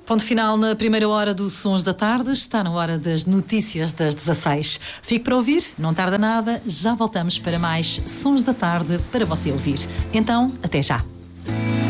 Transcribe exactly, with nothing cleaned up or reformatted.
Ponto final na primeira hora do Sons da Tarde. Está na hora das notícias das dezasseis. Fique para ouvir, não tarda nada. Já voltamos para mais Sons da Tarde para você ouvir. Então, até já.